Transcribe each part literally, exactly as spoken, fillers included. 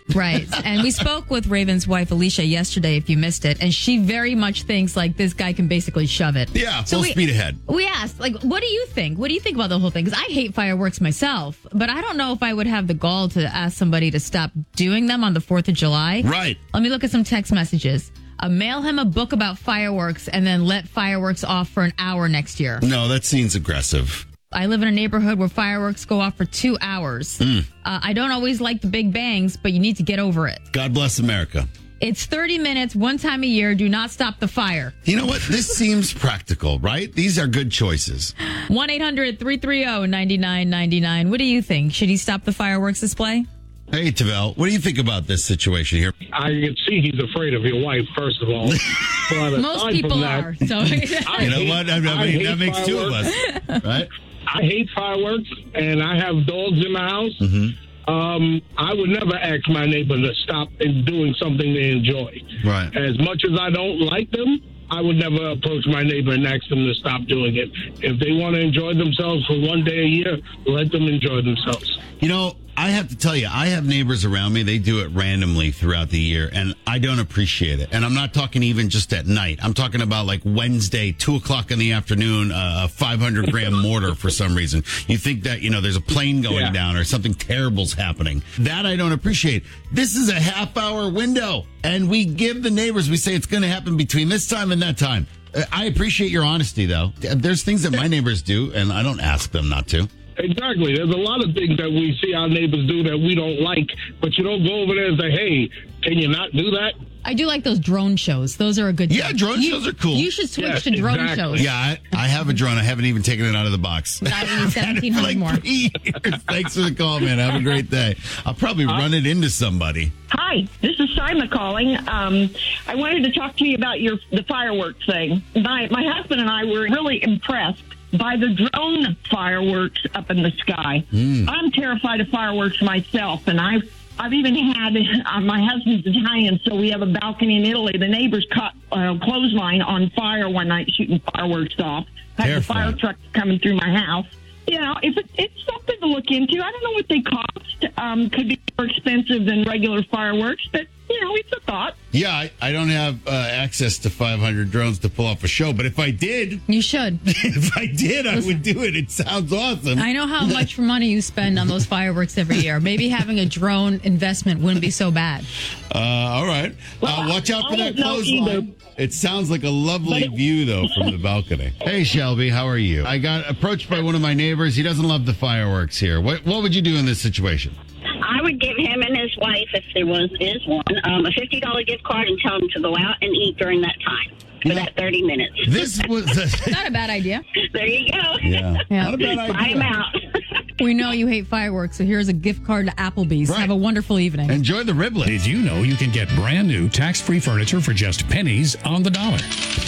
Right. And we spoke with Raven's wife, Alicia, yesterday, if you missed it, and she very much thinks like this guy can basically shove it. Yeah, so full we, speed ahead. We asked, like, what do you think? What do you think about the whole thing? Because I hate fireworks myself, but I don't know if I would have the gall to ask somebody to stop doing them on the fourth of July. Right. Let me look at some text messages. Uh, mail him a book about fireworks and then let fireworks off for an hour next year. No, that seems aggressive. I live in a neighborhood where fireworks go off for two hours. Mm. Uh, I don't always like the big bangs, but you need to get over it. God bless America. It's thirty minutes, one time a year. Do not stop the fire. You know what? This seems practical, right? These are good choices. one eight hundred three three zero nine nine nine nine. What do you think? Should he stop the fireworks display? Hey, Tavel, what do you think about this situation here? I can see he's afraid of your wife, first of all. But most people that, are. So. You know what? I mean, that makes two of us, right? I hate fireworks, and I have dogs in my house. Mm-hmm. Um, I would never ask my neighbor to stop and doing something they enjoy. Right. As much as I don't like them, I would never approach my neighbor and ask them to stop doing it. If they want to enjoy themselves for one day a year, let them enjoy themselves. You know, I have to tell you, I have neighbors around me. They do it randomly throughout the year, and I don't appreciate it. And I'm not talking even just at night. I'm talking about like Wednesday, two o'clock in the afternoon, uh, a five hundred gram mortar for some reason. You think that, you know, there's a plane going yeah. down or something terrible's happening. That I don't appreciate. This is a half hour window, and we give the neighbors, we say it's going to happen between this time and that time. I appreciate your honesty, though. There's things that my neighbors do, and I don't ask them not to. Exactly. There's a lot of things that we see our neighbors do that we don't like, but you don't go over there and say, hey, can you not do that? I do like those drone shows. Those are a good Yeah, thing. drone you, shows are cool. You should switch Yes, to drone exactly. shows. Yeah, I, I have a drone. I haven't even taken it out of the box. Not even seventeen hundred like more. three years. Thanks for the call, man. Have a great day. I'll probably run it into somebody. Hi, this is Simon calling. Um, I wanted to talk to you about your the fireworks thing. My my husband and I were really impressed by the drone fireworks up in the sky. Mm. I'm terrified of fireworks myself, and I've I've even had uh, my husband's Italian, so we have a balcony in Italy. The neighbors caught a uh, clothesline on fire one night shooting fireworks off. Had the fire truck coming through my house. You know, if it, it's something to look into. I don't know what they cost. Um, could be more expensive than regular fireworks, but, you know, it's a thought. Yeah, I, I don't have uh, access to five hundred drones to pull off a show, but if I did... You should. If I did, I would do it. It sounds awesome. I know how much money you spend on those fireworks every year. Maybe having a drone investment wouldn't be so bad. Uh, all right. Well, uh, watch out for I that don't know clothesline. either. It sounds like a lovely view, though, from the balcony. Hey, Shelby, how are you? I got approached by one of my neighbors. He doesn't love the fireworks here. What What would you do in this situation? I would give him and his wife, if there was is one, um, a fifty dollars gift card and tell them to go out and eat during that time for Yeah. that thirty minutes. This was... Not a bad idea. There you go. Yeah. Yeah. Not a bad idea. Buy them out. We know you hate fireworks, so here's a gift card to Applebee's. Right. Have a wonderful evening. Enjoy the riblet. Did you know you can get brand new tax-free furniture for just pennies on the dollar?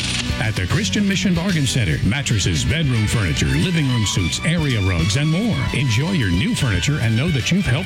At the Christian Mission Bargain Center, mattresses, bedroom furniture, living room suites, area rugs, and more. Enjoy your new furniture and know that you've helped